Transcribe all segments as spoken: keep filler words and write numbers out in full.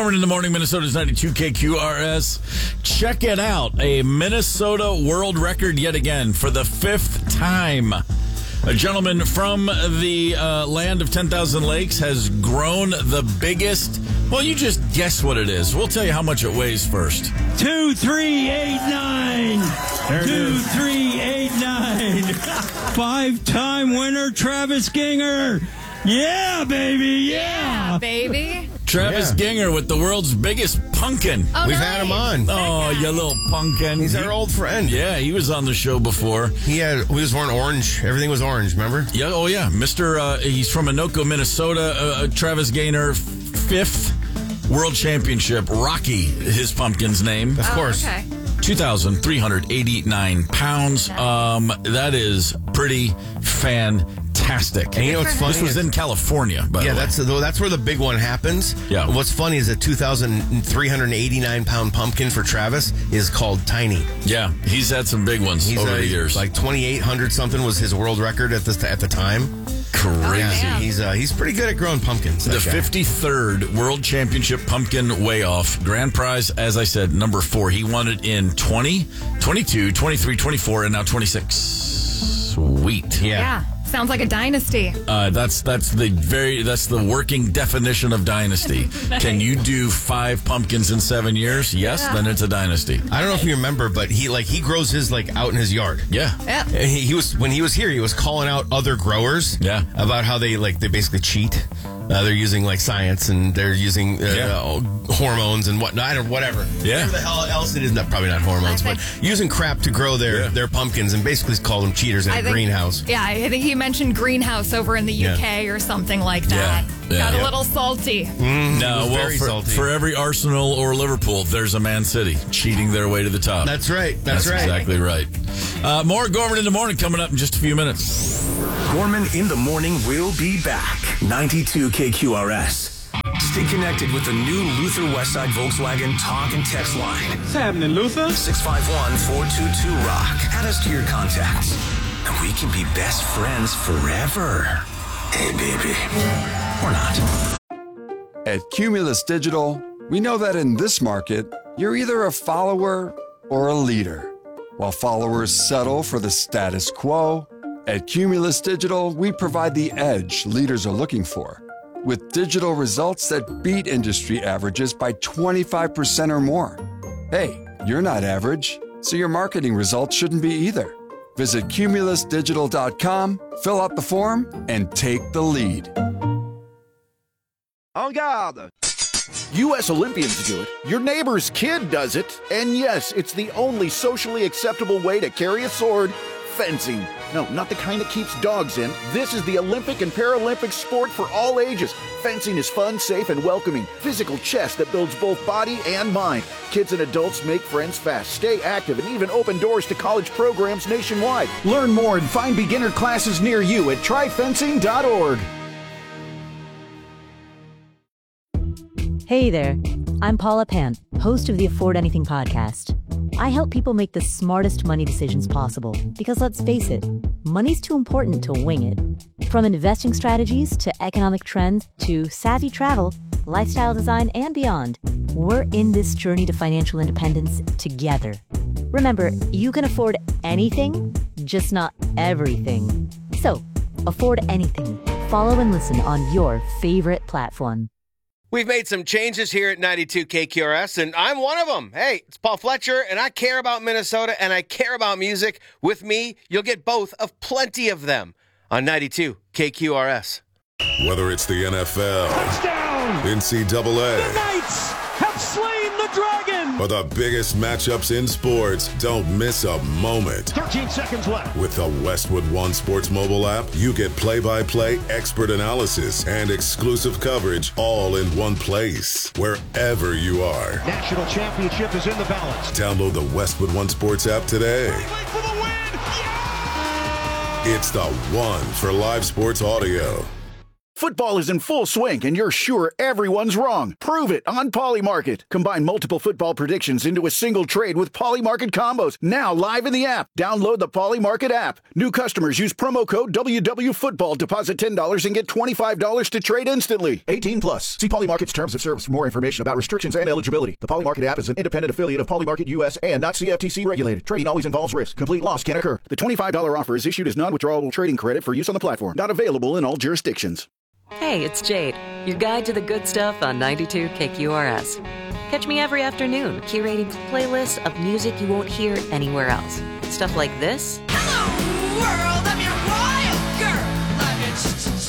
Gorman in the morning, Minnesota's ninety-two K Q R S. Check it out. A Minnesota world record yet again for the fifth time. A gentleman from the uh, land of ten thousand lakes has grown the biggest. Well, you just guess what it is. We'll tell you how much it weighs first. Two, three, eight, nine. There it Two, is. three, eight, nine. Five-time winner, Travis Ginger. Yeah, baby, yeah. Yeah, baby. Travis Yeah. Ginger with the world's biggest pumpkin. Oh, We've nice. had him on. Oh, you little pumpkin. He's He- our old friend. Yeah, he was on the show before. He had, he was wearing orange. Everything was orange, remember? Yeah, oh yeah, Mister Uh, he's from Anoka, Minnesota. Uh, Travis Gaynor, fifth world championship. Rocky, his pumpkin's name. Of Oh, course. okay. two thousand three hundred eighty-nine pounds. Um, that is pretty fantastic. And you know what's funny? This was is- in California, by yeah, the way. that's the, that's where the big one happens. Yeah. What's funny is a two thousand three hundred eighty-nine pound pumpkin for Travis is called Tiny. Yeah, he's had some big ones He's over uh, the years. like twenty-eight hundred something was his world record at this at the time. crazy. man. He's uh, he's pretty good at growing pumpkins. The that guy. fifty-third World Championship Pumpkin Weigh-Off. Grand prize, as I said, number four. He won it in twenty, twenty-two, twenty-three, twenty-four, and now twenty-six. Sweet. Yeah. Yeah. Sounds like a dynasty. Uh, that's that's the very that's the working definition of dynasty. Can you do five pumpkins in seven years? Yes, Yeah. then it's a dynasty. I don't know if you remember, but he like he grows his like out in his yard. Yeah. Yeah. He, he was when he was here. He was calling out other growers, Yeah. about how they like they basically cheat. Uh, they're using like science and they're using uh, Yeah. uh, hormones and whatnot or whatever. Yeah. Whatever the hell else it is. Not probably not hormones, I but think- using crap to grow their Yeah. their pumpkins and basically called them cheaters in I a think- greenhouse. Yeah, I think he mentioned greenhouse over in the U K or something like that. Yeah, yeah. Got a Yeah. little salty. No, was well, very for, salty. for every Arsenal or Liverpool, there's a Man City cheating their way to the top. That's right. That's, That's right. exactly right. Uh, more Gorman in the morning coming up in just a few minutes. Gorman in the morning will be back. ninety-two K Q R S. Stay connected with the new Luther Westside Volkswagen talk and text line. What's happening, Luther? six five one, four two two, ROCK. Add us to your contacts. And we can be best friends forever. Hey, baby. Or not. At Cumulus Digital, we know that in this market, you're either a follower or a leader. While followers settle for the status quo, at Cumulus Digital, we provide the edge leaders are looking for, with digital results that beat industry averages by twenty-five percent or more. Hey, you're not average, so your marketing results shouldn't be either. Visit cumulus digital dot com, fill out the form, and take the lead. En garde! U S Olympians do it, your neighbor's kid does it, and yes, it's the only socially acceptable way to carry a sword, fencing. No, not the kind that keeps dogs in. This is the Olympic and Paralympic sport for all ages. Fencing is fun, safe, and welcoming. Physical chess that builds both body and mind. Kids and adults make friends fast, stay active, and even open doors to college programs nationwide. Learn more and find beginner classes near you at try fencing dot org. Hey there, I'm Paula Pant, host of the Afford Anything podcast. I help people make the smartest money decisions possible because let's face it, money's too important to wing it. From investing strategies to economic trends to savvy travel, lifestyle design, and beyond, we're in this journey to financial independence together. Remember, you can afford anything, just not everything. So, afford anything. Follow and listen on your favorite platform. We've made some changes here at ninety-two K Q R S, and I'm one of them. Hey, it's Paul Fletcher, and I care about Minnesota, and I care about music. With me, you'll get both of plenty of them on ninety-two K Q R S. Whether it's the N F L, Touchdown! N C double A, The Knights have slain the dragon! or the biggest matchups in sports, don't miss a moment. thirteen seconds left. With the Westwood One Sports mobile app, you get play-by-play expert analysis and exclusive coverage all in one place, wherever you are. National championship is in the balance. Download the Westwood One Sports app today. For the win! It's the one for live sports audio. Football is in full swing, and you're sure everyone's wrong. Prove it on Polymarket. Combine multiple football predictions into a single trade with Polymarket combos. Now live in the app. Download the Polymarket app. New customers use promo code W W Football. Deposit ten dollars and get twenty-five dollars to trade instantly. eighteen plus. See Polymarket's terms of service for more information about restrictions and eligibility. The Polymarket app is an independent affiliate of Polymarket U S and not C F T C regulated. Trading always involves risk. Complete loss can occur. The twenty-five dollars offer is issued as non-withdrawable trading credit for use on the platform. Not available in all jurisdictions. Hey, it's Jade, your guide to the good stuff on ninety-two K Q R S. Catch me every afternoon curating playlists of music you won't hear anywhere else. Stuff like this. Hello, world, I'm your wild girl. I'm your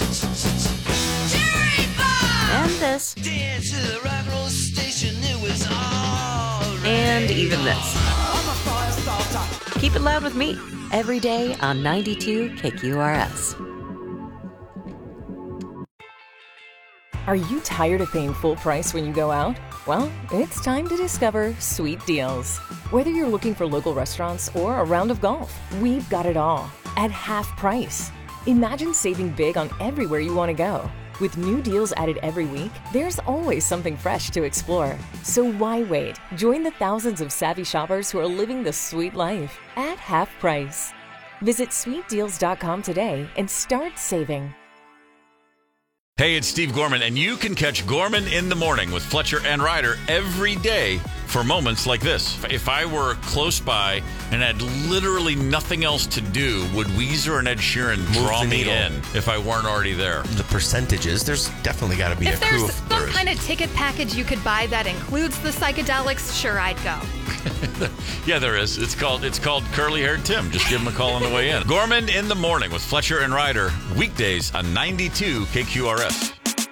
cherry bomb. And this. Dance to the rock and roll station, it was all right. And even this. Keep it loud with me every day on ninety-two K Q R S. Are you tired of paying full price when you go out? Well, it's time to discover Sweet Deals. Whether you're looking for local restaurants or a round of golf, we've got it all at half price. Imagine saving big on everywhere you want to go. With new deals added every week, there's always something fresh to explore. So why wait? Join the thousands of savvy shoppers who are living the sweet life at half price. Visit sweet deals dot com today and start saving. Hey, it's Steve Gorman, and you can catch Gorman in the Morning with Fletcher and Ryder every day for moments like this. If I were close by and had literally nothing else to do, would Weezer and Ed Sheeran draw me in if I weren't already there? The percentages, there's definitely got to be if a crew. If there's some kind of ticket package you could buy that includes the psychedelics, sure, I'd go. Yeah, there is. It's called it's called Curly Haired Tim. Just give him a call on the way in. Gorman in the Morning with Fletcher and Ryder, weekdays on ninety-two K Q R S.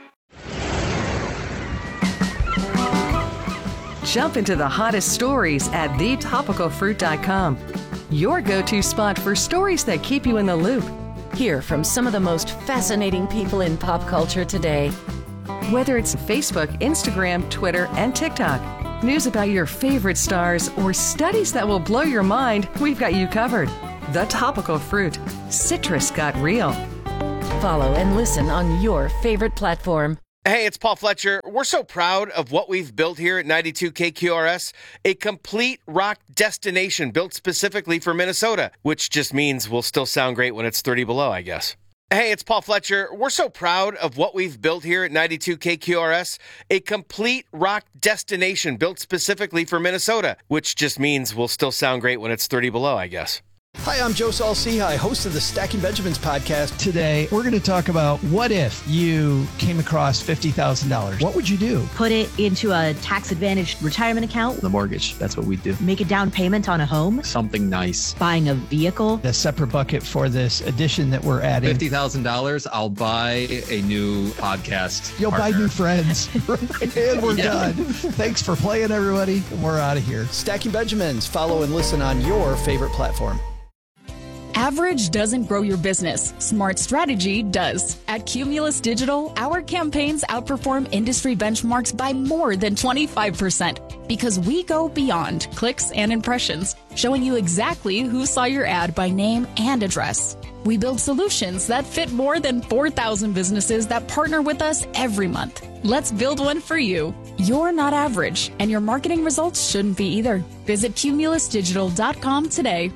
Jump into the hottest stories at the topical fruit dot com. Your go-to spot for stories that keep you in the loop. Hear from some of the most fascinating people in pop culture today. Whether it's Facebook, Instagram, Twitter, and TikTok, news about your favorite stars, or studies that will blow your mind, we've got you covered. The Topical Fruit. Citrus got real. Follow and listen on your favorite platform. Hey, it's Paul Fletcher. We're so proud of what we've built here at ninety-two K Q R S, a complete rock destination built specifically for Minnesota, which just means we'll still sound great when it's thirty below, I guess. Hey, it's Paul Fletcher. We're so proud of what we've built here at ninety-two K Q R S, a complete rock destination built specifically for Minnesota, which just means we'll still sound great when it's thirty below, I guess. Hi, I'm Joe Saul-Sehy, host of the Stacking Benjamins podcast. Today, we're going to talk about what if you came across fifty thousand dollars. What would you do? Put it into a tax-advantaged retirement account. The mortgage, that's what we do. Make a down payment on a home. Something nice. Buying a vehicle. A separate bucket for this addition that we're adding. fifty thousand dollars, I'll buy a new podcast You'll partner. buy new friends. And we're yeah. done. Thanks for playing, everybody. We're out of here. Stacking Benjamins. Follow and listen on your favorite platform. Average doesn't grow your business. Smart strategy does. At Cumulus Digital, our campaigns outperform industry benchmarks by more than twenty-five percent because we go beyond clicks and impressions, showing you exactly who saw your ad by name and address. We build solutions that fit more than four thousand businesses that partner with us every month. Let's build one for you. You're not average, and your marketing results shouldn't be either. Visit cumulus digital dot com today.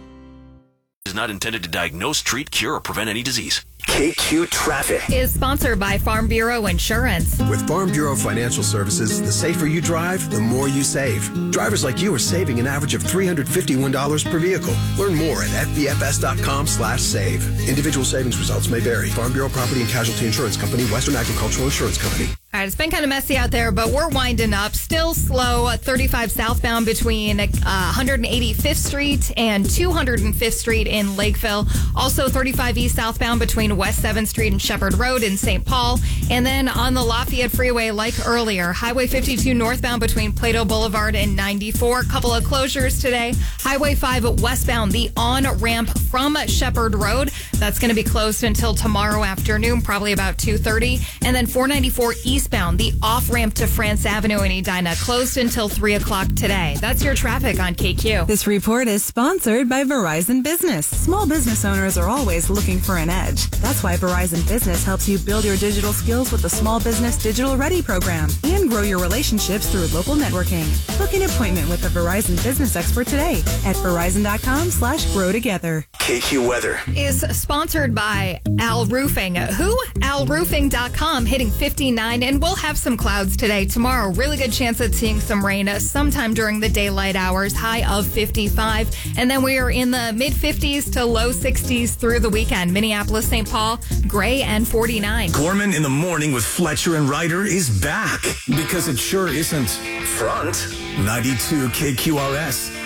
Is not intended to diagnose, treat, cure, or prevent any disease. K Q Traffic is sponsored by Farm Bureau Insurance. With Farm Bureau Financial Services, the safer you drive, the more you save. Drivers like you are saving an average of three hundred fifty-one dollars per vehicle. Learn more at f b f s dot com slash save. Individual savings results may vary. Farm Bureau Property and Casualty Insurance Company, Western Agricultural Insurance Company. All right, it's been kind of messy out there, but we're winding up. Still slow at thirty-five southbound between uh, one hundred eighty-fifth Street and two hundred fifth Street in Lakeville. Also thirty-five East southbound between West seventh Street and Shepherd Road in Saint Paul. And then on the Lafayette Freeway, like earlier, Highway fifty-two northbound between Plato Boulevard and ninety-four. Couple of closures today. Highway five westbound, the on-ramp from Shepherd Road. That's going to be closed until tomorrow afternoon, probably about two thirty. And then four ninety-four east eastbound, the off-ramp to France Avenue in Edina closed until three o'clock today. That's your traffic on K Q. This report is sponsored by Verizon Business. Small business owners are always looking for an edge. That's why Verizon Business helps you build your digital skills with the Small Business Digital Ready program and grow your relationships through local networking. Book an appointment with a Verizon Business expert today at verizon.com slash grow together. K Q weather Is sponsored by Al Roofing. Who? al roofing dot com hitting fifty-nine, and we'll have some clouds today. Tomorrow, really good chance at seeing some rain sometime during the daylight hours, high of fifty-five. And then we are in the mid fifties to low sixties through the weekend. Minneapolis, Saint Paul, gray and forty-nine. Gorman in the morning with Fletcher and Ryder is back because it sure isn't front. ninety-two K Q R S